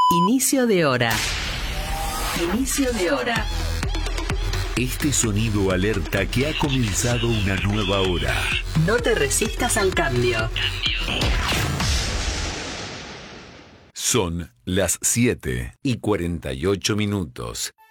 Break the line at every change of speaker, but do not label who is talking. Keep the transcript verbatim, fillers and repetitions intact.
Inicio de hora. Inicio de hora.
Este sonido alerta que ha comenzado una nueva hora.
No te resistas al cambio.
Son las siete y cuarenta y ocho minutos.